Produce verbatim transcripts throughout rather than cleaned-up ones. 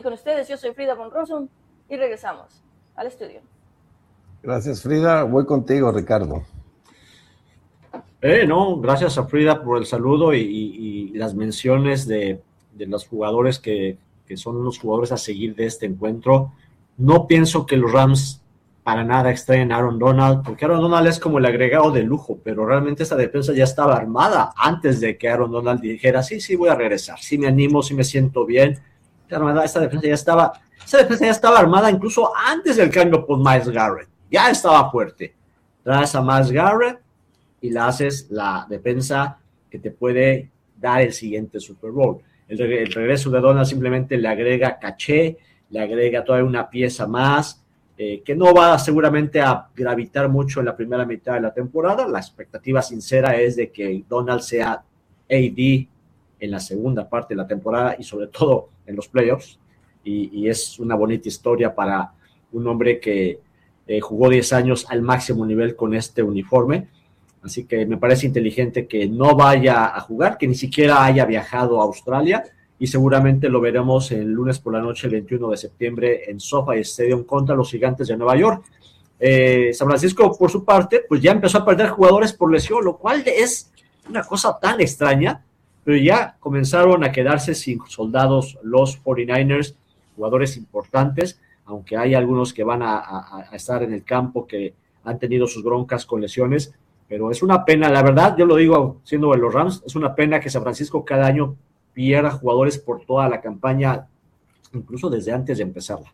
con ustedes, yo soy Frida von Rossum y regresamos al estudio. Gracias, Frida. Voy contigo, Ricardo. Eh, no, gracias a Frida por el saludo y, y, y las menciones de, de los jugadores que, que son los jugadores a seguir de este encuentro. No pienso que los Rams para nada extraen a Aaron Donald, porque Aaron Donald es como el agregado de lujo, pero realmente esta defensa ya estaba armada antes de que Aaron Donald dijera, sí, sí, voy a regresar, sí me animo, sí me siento bien. Esta defensa ya estaba, esta defensa ya estaba armada incluso antes del cambio por Myles Garrett, ya estaba fuerte. Traes a Myles Garrett y la haces la defensa que te puede dar el siguiente Super Bowl. El, el regreso de Donald simplemente le agrega caché, le agrega todavía una pieza más, eh, que no va seguramente a gravitar mucho en la primera mitad de la temporada. La expectativa sincera es de que Donald sea A D en la segunda parte de la temporada y sobre todo en los playoffs, y, y es una bonita historia para un hombre que eh, jugó diez años al máximo nivel con este uniforme, así que me parece inteligente que no vaya a jugar, que ni siquiera haya viajado a Australia, y seguramente lo veremos el lunes por la noche, el veintiuno de septiembre, en SoFi Stadium contra los Gigantes de Nueva York. Eh, San Francisco, por su parte, pues ya empezó a perder jugadores por lesión, lo cual es una cosa tan extraña, pero ya comenzaron a quedarse sin soldados los cuarenta y nueve ers, jugadores importantes, aunque hay algunos que van a, a, a estar en el campo que han tenido sus broncas con lesiones, pero es una pena, la verdad, yo lo digo siendo de los Rams, es una pena que San Francisco cada año pierda jugadores por toda la campaña, incluso desde antes de empezarla.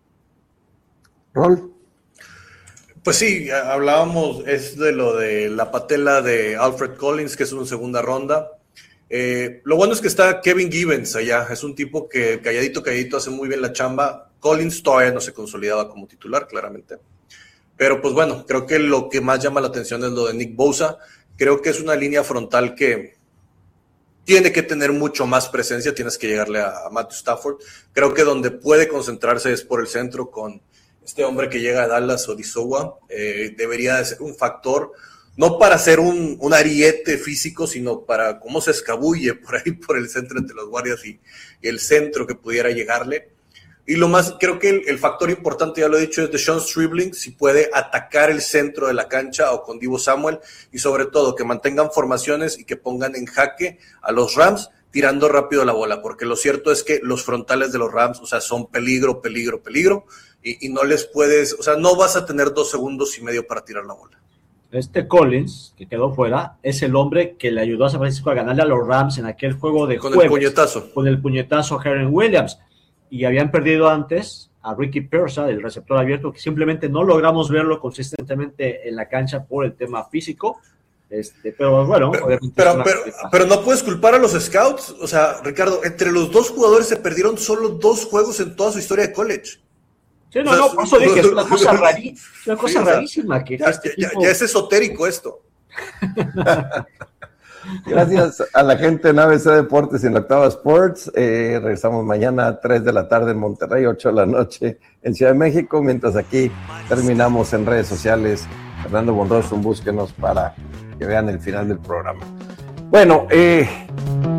Rol. Pues sí, hablábamos, es de lo de la patela de Alfred Collins, que es una segunda ronda. Eh, lo bueno es que está Kevin Gibbons allá, es un tipo que calladito, calladito hace muy bien la chamba. Collins todavía no se consolidaba como titular, claramente. Pero pues bueno, creo que lo que más llama la atención es lo de Nick Bosa. Creo que es una línea frontal que tiene que tener mucho más presencia, tienes que llegarle a, a Matthew Stafford. Creo que donde puede concentrarse es por el centro con este hombre que llega a Dallas, Odisowa. Eh, debería de ser un factor, no para ser un, un ariete físico, sino para cómo se escabulle por ahí, por el centro entre los guardias y, y el centro que pudiera llegarle. Y lo más, creo que el, el factor importante, ya lo he dicho, es DeSean Stribling, si puede atacar el centro de la cancha o con Deebo Samuel, y sobre todo que mantengan formaciones y que pongan en jaque a los Rams tirando rápido la bola, porque lo cierto es que los frontales de los Rams, o sea, son peligro, peligro, peligro, y, y no les puedes, o sea, no vas a tener dos segundos y medio para tirar la bola. Este Collins, que quedó fuera, es el hombre que le ayudó a San Francisco a ganarle a los Rams en aquel juego de con jueves. Con el puñetazo. Con el puñetazo a Heron Williams. Y habían perdido antes a Ricky Pearsa, el receptor abierto, que simplemente no logramos verlo consistentemente en la cancha por el tema físico. Este, pero bueno, pero, pero, pero, pero no puedes culpar a los scouts. O sea, Ricardo, entre los dos jugadores se perdieron solo dos juegos en toda su historia de college. Sí, no, o sea, no, por eso dije, es una cosa, rarí, una cosa sí, rarísima. Que ya, este ya, tipo... ya es esotérico esto. Gracias a la gente en A B C Deportes y en la Octava Sports. Eh, regresamos mañana a tres de la tarde en Monterrey, ocho de la noche en Ciudad de México. Mientras aquí terminamos en redes sociales. Fernando von Rossum, búsquenos para que vean el final del programa. Bueno, eh...